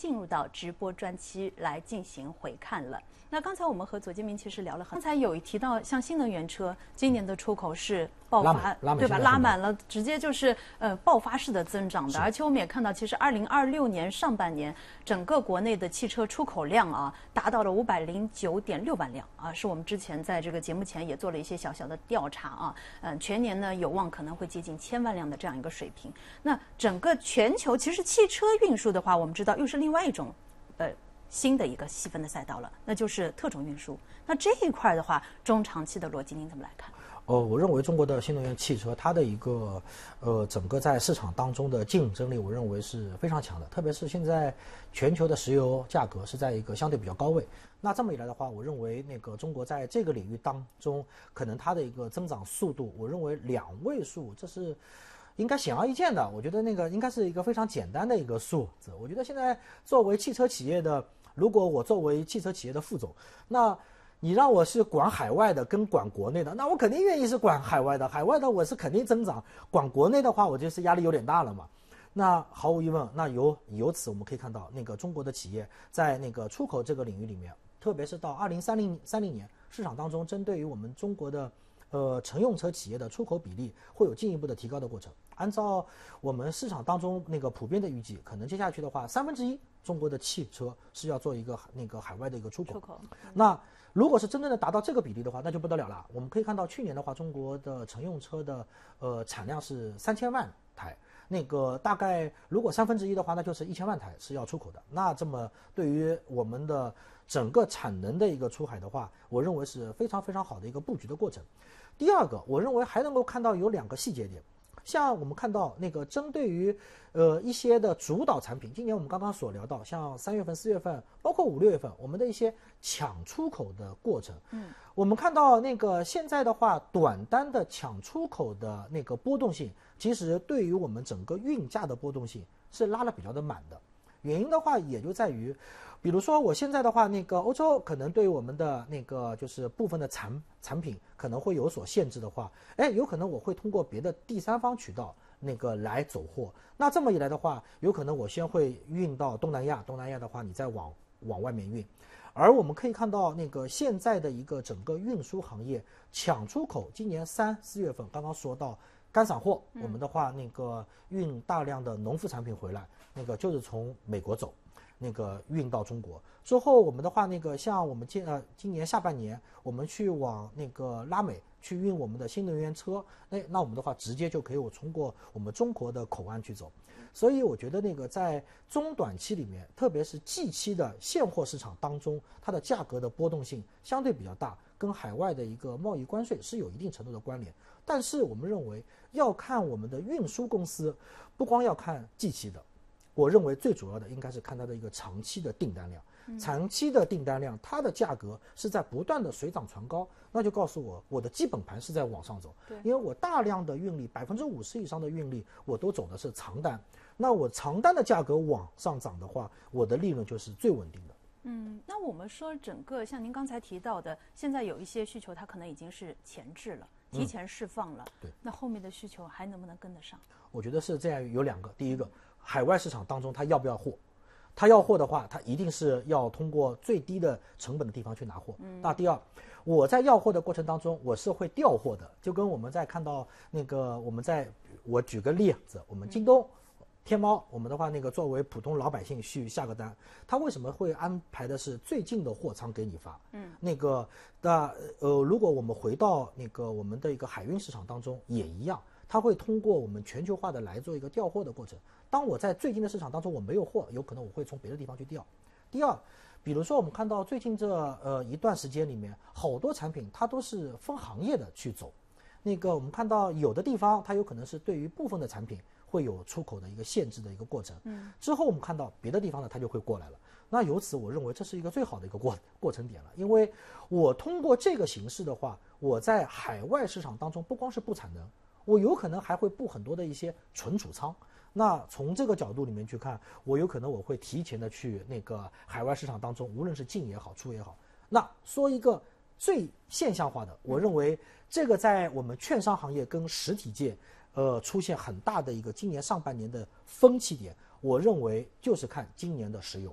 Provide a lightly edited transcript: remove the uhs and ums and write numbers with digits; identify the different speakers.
Speaker 1: 进入到直播专区来进行回看了。那刚才我们和左建明其实聊了很，刚才有提到像新能源车今年的出口是爆发，对吧？拉满了，直接就是爆发式的增长的。而且我们也看到，其实2026年上半年整个国内的汽车出口量啊，达到了509.6万辆啊，是我们之前在这个节目前也做了一些小小的调查啊。全年呢有望可能会接近1000万辆的这样一个水平。那整个全球其实汽车运输的话，我们知道又是另外一种新的一个细分的赛道了，那就是特种运输。那这一块的话，中长期的逻辑您怎么来看？
Speaker 2: 我认为中国的新能源汽车它的一个整个在市场当中的竞争力，我认为是非常强的。特别是现在全球的石油价格是在一个相对比较高位，那这么一来的话，我认为那个中国在这个领域当中，可能它的一个增长速度，我认为2位数，这是应该显而易见的。我觉得那个应该是一个非常简单的一个数字。我觉得现在作为汽车企业的，如果我作为汽车企业的副总，那你让我是管海外的跟管国内的，那我肯定愿意是管海外的。海外的我是肯定增长，管国内的话，我就是压力有点大了嘛。那毫无疑问，那由此我们可以看到，那个中国的企业在那个出口这个领域里面，特别是到2030年市场当中，针对于我们中国的乘用车企业的出口比例会有进一步的提高的过程。按照我们市场当中那个普遍的预计，可能接下去的话1/3中国的汽车是要做一个那个海外的一个出口。那如果是真正的达到这个比例的话，那就不得了了。我们可以看到去年的话，中国的乘用车的产量是3000万台，那个大概如果1/3的话，那就是1000万台是要出口的。那这么对于我们的整个产能的一个出海的话，我认为是非常非常好的一个布局的过程。第二个，我认为还能够看到有2个细节点。像我们看到那个针对于一些的主导产品，今年我们刚刚所聊到，像3月份、4月份，包括5、6月份，我们的一些抢出口的过程，我们看到那个现在的话，短单的抢出口的那个波动性，其实对于我们整个运价的波动性是拉了比较的满的。原因的话，也就在于，比如说我现在的话，那个欧洲可能对我们的那个就是部分的产品可能会有所限制的话，有可能我会通过别的第三方渠道那个来走货。那这么一来的话，有可能我先会运到东南亚，东南亚的话你再往外面运。而我们可以看到，那个现在的一个整个运输行业抢出口，今年3、4月份刚刚说到干散货，我们的话那个运大量的农副产品回来，那个就是从美国走，那个运到中国之后，我们的话那个像我们今年下半年，我们去往那个拉美去运我们的新能源车，那我们的话直接就可以通过我们中国的口岸去走。所以我觉得那个在中短期里面，特别是季期的现货市场当中，它的价格的波动性相对比较大，跟海外的一个贸易关税是有一定程度的关联。但是我们认为要看我们的运输公司，不光要看季期的，我认为最主要的应该是看它的一个长期的订单量。长期的订单量，它的价格是在不断的水涨船高，那就告诉我的基本盘是在往上走。因为我大量的运力，50%以上的运力，我都走的是长单。那我长单的价格往上涨的话，我的利润就是最稳定的。
Speaker 1: 那我们说整个像您刚才提到的，现在有一些需求它可能已经是前置了，提前释放了。
Speaker 2: 对，
Speaker 1: 那后面的需求还能不能跟得上？
Speaker 2: 我觉得是这样，有2个。第一个，海外市场当中它要不要货？它要货的话，它一定是要通过最低的成本的地方去拿货。那第二，我在要货的过程当中，我是会调货的，就跟我们在看到那个我举个例子，我们京东、天猫，我们的话那个作为普通老百姓去下个单，他为什么会安排的是最近的货仓给你发？如果我们回到那个我们的一个海运市场当中也一样，它会通过我们全球化的来做一个调货的过程。当我在最近的市场当中我没有货，有可能我会从别的地方去调。第二，比如说我们看到最近这一段时间里面，好多产品它都是分行业的去走。那个我们看到有的地方它有可能是对于部分的产品会有出口的一个限制的一个过程。之后我们看到别的地方呢，它就会过来了。那由此我认为这是一个最好的一个过程点了，因为我通过这个形式的话，我在海外市场当中不光是布产能，我有可能还会布很多的一些存储仓。那从这个角度里面去看，我有可能我会提前的去那个海外市场当中，无论是进也好，出也好。那说一个最现象化的，我认为这个在我们券商行业跟实体界，出现很大的一个今年上半年的分歧点，我认为就是看今年的石油。